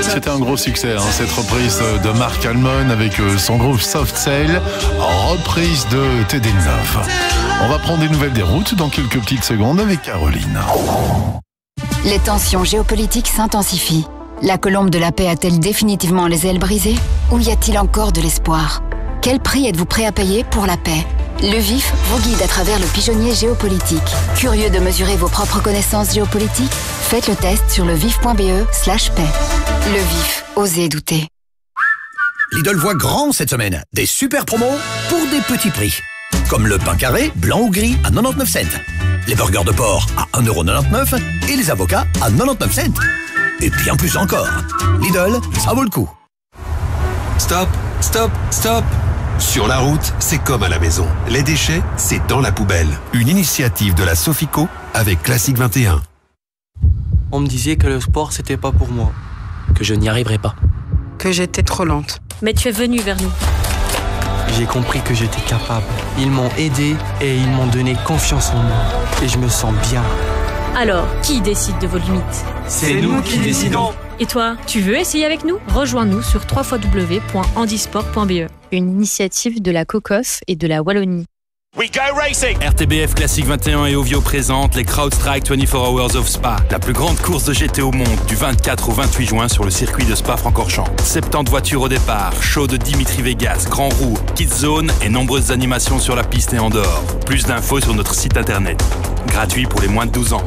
C'était un gros succès, cette reprise de Marc Almond avec son groupe Soft Cell, reprise de TD9. On va prendre des nouvelles des routes dans quelques petites secondes avec Caroline. Les tensions géopolitiques s'intensifient. La colombe de la paix a-t-elle définitivement les ailes brisées? Ou y a-t-il encore de l'espoir? Quel prix êtes-vous prêt à payer pour la paix? Le VIF vous guide à travers le pigeonnier géopolitique. Curieux de mesurer vos propres connaissances géopolitiques? Faites le test sur levif.be/paix. Le VIF, osez douter. Lidl voit grand cette semaine. Des super promos pour des petits prix. Comme le pain carré, blanc ou gris à 99 cents. Les burgers de porc à 1,99 € et les avocats à 99 cents. Et bien plus encore. Lidl, ça vaut le coup. Stop, stop, stop. Sur la route, c'est comme à la maison. Les déchets, c'est dans la poubelle. Une initiative de la Sofico avec Classique 21. On me disait que le sport, c'était pas pour moi. Que je n'y arriverais pas. Que j'étais trop lente. Mais tu es venu vers nous. J'ai compris que j'étais capable. Ils m'ont aidé et ils m'ont donné confiance en moi. Et je me sens bien. Alors, qui décide de vos limites? C'est nous qui décidons. Et toi, tu veux essayer avec nous? Rejoins-nous sur www.handisport.be. Une initiative de la COCOF et de la Wallonie. RTBF Classique 21 et Ovio présentent les CrowdStrike 24 Hours of Spa, la plus grande course de GT au monde, du 24 au 28 juin sur le circuit de Spa-Francorchamps. 70 voitures au départ, show de Dimitri Vegas, Grand Roue, Kids Zone et nombreuses animations sur la piste et en dehors. Plus d'infos sur notre site internet. Gratuit pour les moins de 12 ans.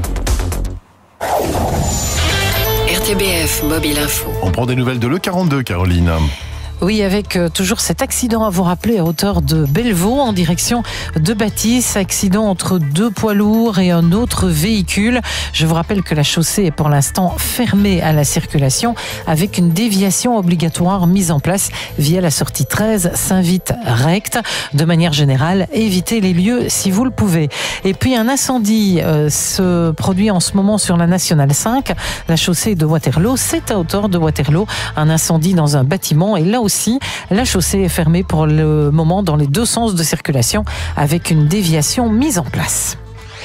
RTBF Mobile Info. On prend des nouvelles de l'E42, Caroline. Oui, avec toujours cet accident à vous rappeler à hauteur de Bellevaux en direction de Bâtisse. Accident entre deux poids lourds et un autre véhicule. Je vous rappelle que la chaussée est pour l'instant fermée à la circulation avec une déviation obligatoire mise en place via la sortie 13 Saint-Vite-Recte. De manière générale, évitez les lieux si vous le pouvez. Et puis un incendie se produit en ce moment sur la Nationale 5, la chaussée de Waterloo. C'est à hauteur de Waterloo, un incendie dans un bâtiment et là aussi, la chaussée est fermée pour le moment dans les deux sens de circulation avec une déviation mise en place.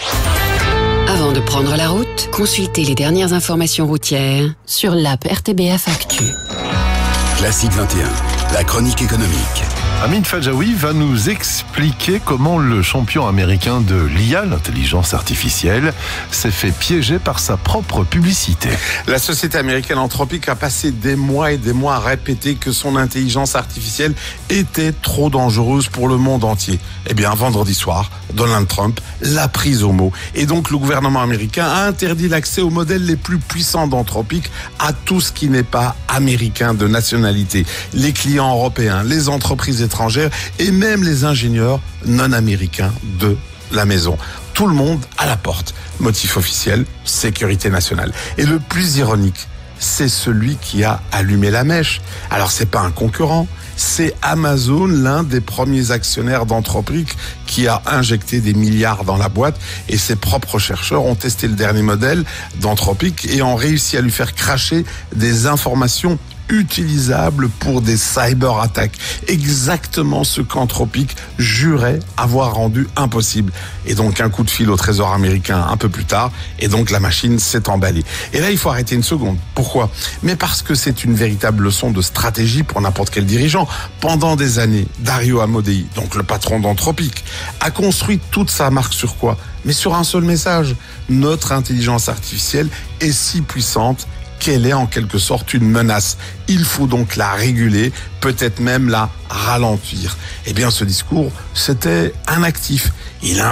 Avant de prendre la route, consultez les dernières informations routières sur l'app RTBF Actu. Classique 21, la chronique économique. Amine Fadjaoui va nous expliquer comment le champion américain de l'IA, l'intelligence artificielle, s'est fait piéger par sa propre publicité. La société américaine Anthropic a passé des mois et des mois à répéter que son intelligence artificielle était trop dangereuse pour le monde entier. Eh bien, vendredi soir, Donald Trump l'a prise au mot. Et donc, le gouvernement américain a interdit l'accès aux modèles les plus puissants d'Anthropic à tout ce qui n'est pas américain de nationalité. Les clients européens, les entreprises étrangères et même les ingénieurs non américains de la maison. Tout le monde à la porte. Motif officiel, sécurité nationale. Et le plus ironique, c'est celui qui a allumé la mèche. Alors c'est pas un concurrent, c'est Amazon, l'un des premiers actionnaires d'Anthropic qui a injecté des milliards dans la boîte et ses propres chercheurs ont testé le dernier modèle d'Anthropic et ont réussi à lui faire cracher des informations utilisable pour des cyber-attaques. Exactement ce qu'Anthropic jurait avoir rendu impossible. Et donc un coup de fil au Trésor américain un peu plus tard, et donc la machine s'est emballée. Et là, il faut arrêter une seconde. Pourquoi? Mais parce que c'est une véritable leçon de stratégie pour n'importe quel dirigeant. Pendant des années, Dario Amodei, donc le patron d'Anthropic, a construit toute sa marque sur quoi? Mais sur un seul message. Notre intelligence artificielle est si puissante qu'elle est en quelque sorte une menace. Il faut donc la réguler, peut-être même la ralentir. Eh bien, ce discours, c'était un actif. Il